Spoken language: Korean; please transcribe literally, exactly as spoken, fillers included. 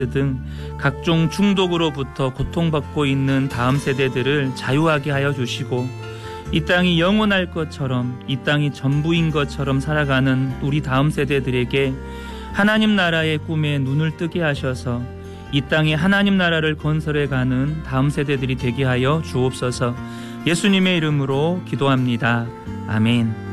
등 각종 중독으로부터 고통받고 있는 다음 세대들을 자유하게 하여 주시고 이 땅이 영원할 것처럼 이 땅이 전부인 것처럼 살아가는 우리 다음 세대들에게 하나님 나라의 꿈에 눈을 뜨게 하셔서 이 땅에 하나님 나라를 건설해가는 다음 세대들이 되게 하여 주옵소서. 예수님의 이름으로 기도합니다. 아멘.